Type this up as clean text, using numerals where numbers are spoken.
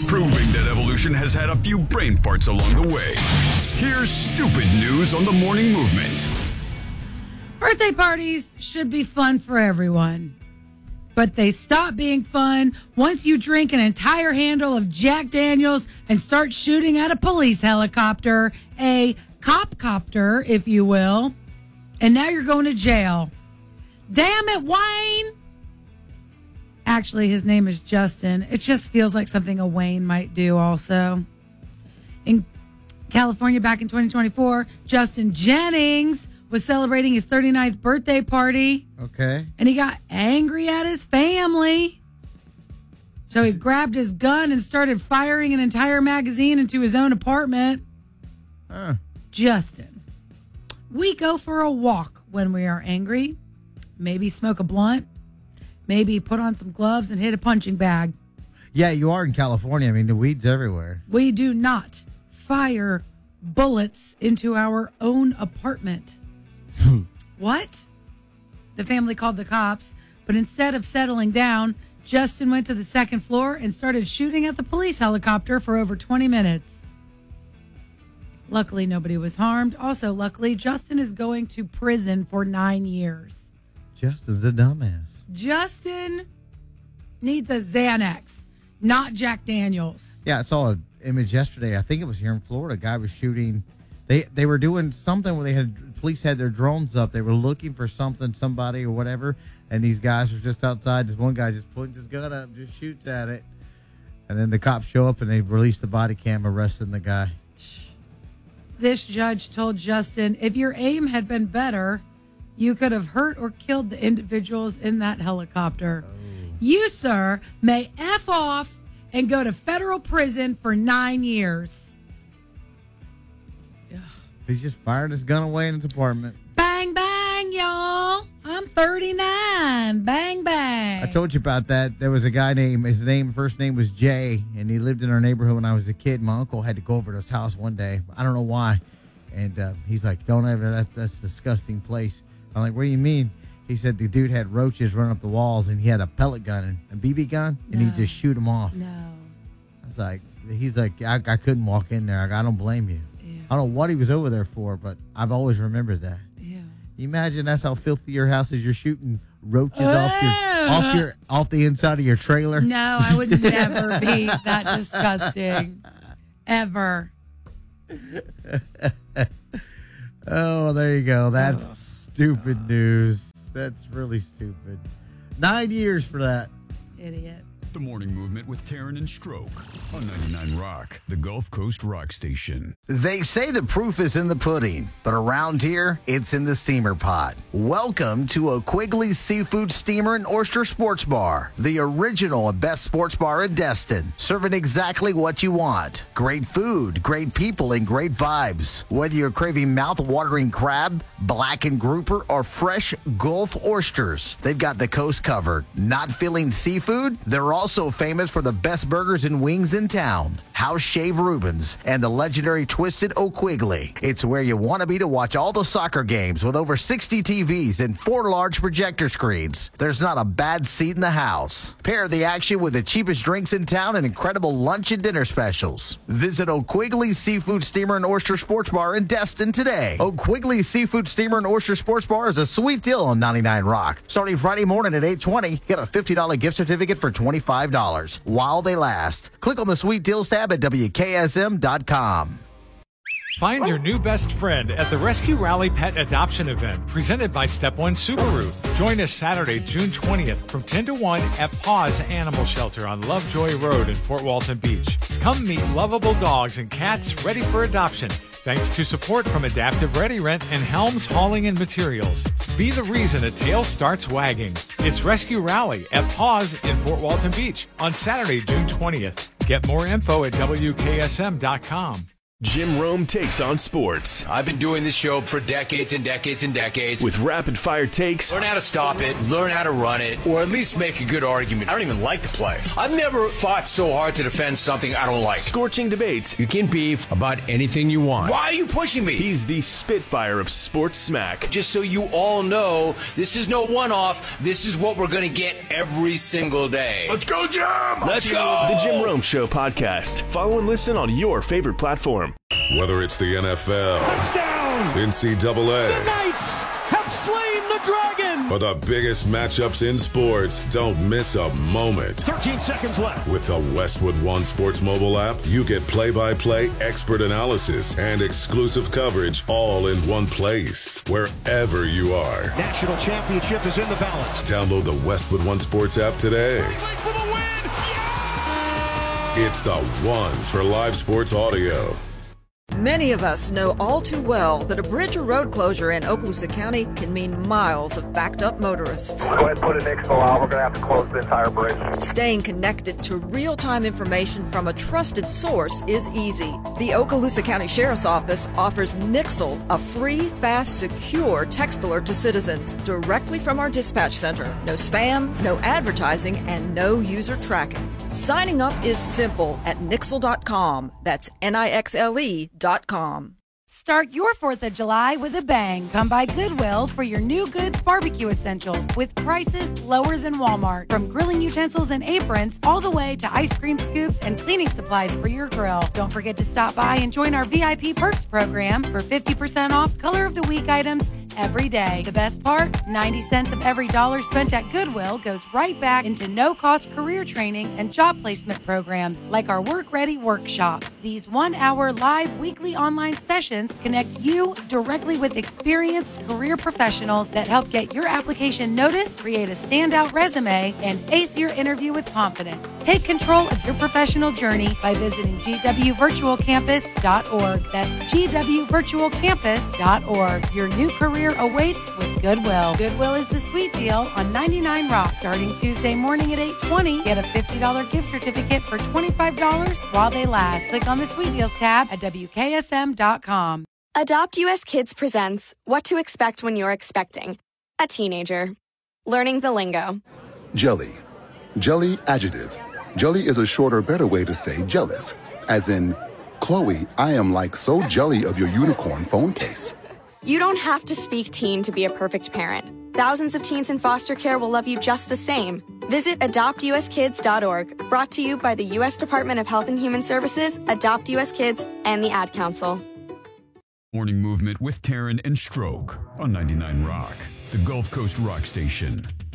proving that evolution has had a few brain farts along the way. Here's stupid news on the morning movement. Birthday parties should be fun for everyone, but they stop being fun once you drink an entire handle of Jack Daniels and start shooting at a police helicopter, a cop-copter, if you will, and now you're going to jail. Damn it, Wayne! Actually, his name is Justin. It just feels like something a Wayne might do also. In California back in 2024, Justin Jennings was celebrating his 39th birthday party. Okay. And he got angry at his family. So he grabbed his gun and started firing an entire magazine into his own apartment. Justin, we go for a walk when we are angry. Maybe smoke a blunt. Maybe put on some gloves and hit a punching bag. Yeah, you are in California. I mean, the weeds everywhere. We do not fire bullets into our own apartment. What? The family called the cops, but instead of settling down, Justin went to the second floor and started shooting at the police helicopter for over 20 minutes. Luckily, nobody was harmed. Also, luckily, Justin is going to prison for 9 years. Justin's a dumbass. Justin needs a Xanax, not Jack Daniels. Yeah, I saw an image yesterday. I think it was here in Florida. A guy was shooting. They were doing something where police had their drones up. They were looking for somebody or whatever, and these guys were just outside. This one guy just points his gun up, just shoots at it, and then the cops show up and they release the body cam, arresting the guy. This judge told Justin, if your aim had been better, you could have hurt or killed the individuals in that helicopter. You, sir, may F off and go to federal prison for 9 years. He's just fired his gun away in his apartment. Bang, bang, y'all. I'm 39. Bang, bang. I told you about that. There was a guy first name was Jay, and he lived in our neighborhood when I was a kid. My uncle had to go over to his house one day. I don't know why. And he's like, don't ever, that's a disgusting place. I'm like, what do you mean? He said the dude had roaches running up the walls, and he had a pellet gun and a BB gun, and he'd just shoot them off. No. I was like, he's like, I couldn't walk in there. I don't blame you. Yeah. I don't know what he was over there for, but I've always remembered that. Yeah. You imagine that's how filthy your house is. You're shooting roaches off the inside of your trailer. No, I would never be that disgusting. Ever. Oh, there you go. That's stupid news. That's really stupid. 9 years for that. Idiot. The morning movement with Taryn and Stroke on 99 Rock, the Gulf Coast rock station. They say the proof is in the pudding, but around here, it's in the steamer pot. Welcome to O'Quigley's Seafood Steamer and Oyster Sports Bar, the original and best sports bar in Destin, serving exactly what you want. Great food, great people, and great vibes. Whether you're craving mouth-watering crab, blackened grouper, or fresh Gulf oysters, they've got the coast covered. Not feeling seafood? They're also famous for the best burgers and wings in town. House Shave Rubens and the legendary Twisted O'Quigley. It's where you want to be to watch all the soccer games with over 60 TVs and 4 large projector screens. There's not a bad seat in the house. Pair the action with the cheapest drinks in town and incredible lunch and dinner specials. Visit O'Quigley's Seafood Steamer and Oyster Sports Bar in Destin today. O'Quigley's Seafood Steamer and Oyster Sports Bar is a sweet deal on 99 Rock. Starting Friday morning at 8:20, get a $50 gift certificate for $25 while they last. Click on the Sweet Deals tab at WKSM.com. Find your new best friend at the Rescue Rally Pet Adoption Event presented by Step One Subaru. Join us Saturday, June 20th from 10 to 1 at Paws Animal Shelter on Lovejoy Road in Fort Walton Beach. Come meet lovable dogs and cats ready for adoption. Thanks to support from Adaptive Ready Rent and Helms Hauling and Materials. Be the reason a tail starts wagging. It's Rescue Rally at Paws in Fort Walton Beach on Saturday, June 20th. Get more info at WKSM.com. Jim Rome takes on sports. I've been doing this show for decades and decades and decades. With rapid-fire takes. Learn how to stop it, learn how to run it, or at least make a good argument. I don't even like to play. I've never fought so hard to defend something I don't like. Scorching debates. You can beef about anything you want. Why are you pushing me? He's the Spitfire of sports smack. Just so you all know, this is no one-off. This is what we're going to get every single day. Let's go, Jim! Let's go! The Jim Rome Show podcast. Follow and listen on your favorite platform. Whether it's the NFL, touchdown, NCAA, the Knights have slain the dragon, or the biggest matchups in sports, don't miss a moment. 13 seconds left. With the Westwood One Sports mobile app, you get play-by-play expert analysis and exclusive coverage all in one place, wherever you are. National championship is in the balance. Download the Westwood One Sports app today. For the win. Yeah! It's the one for live sports audio. Many of us know all too well that a bridge or road closure in Okaloosa County can mean miles of backed-up motorists. Go ahead and put an Nixville out. We're going to have to close the entire bridge. Staying connected to real-time information from a trusted source is easy. The Okaloosa County Sheriff's Office offers Nixle, a free, fast, secure text alert to citizens directly from our dispatch center. No spam, no advertising, and no user tracking. Signing up is simple at Nixle.com. That's Nixle.com. Start your 4th of July with a bang. Come by Goodwill for your new goods barbecue essentials with prices lower than Walmart. From grilling utensils and aprons all the way to ice cream scoops and cleaning supplies for your grill. Don't forget to stop by and join our VIP Perks program for 50% off Color of the Week items every day. The best part, 90 cents of every dollar spent at Goodwill goes right back into no-cost career training and job placement programs like our Work Ready workshops. These 1-hour live weekly online sessions connect you directly with experienced career professionals that help get your application noticed, create a standout resume, and ace your interview with confidence. Take control of your professional journey by visiting gwvirtualcampus.org. That's gwvirtualcampus.org. Your new career awaits with Goodwill. Goodwill is the sweet deal on 99 Rock. Starting Tuesday morning at 8:20, get a $50 gift certificate for $25 while they last. Click on the Sweet Deals tab at WKSM.com. Adopt US Kids presents What to Expect When You're Expecting a Teenager. Learning the lingo. Jelly. Jelly adjective. Jelly is a shorter, better way to say jealous. As in, Chloe, I am like so jelly of your unicorn phone case. You don't have to speak teen to be a perfect parent. Thousands of teens in foster care will love you just the same. Visit adoptuskids.org. Brought to you by the U.S. Department of Health and Human Services, Adopt US Kids, and the Ad Council. Morning Movement with Taryn and Stroke on 99 Rock, the Gulf Coast rock station.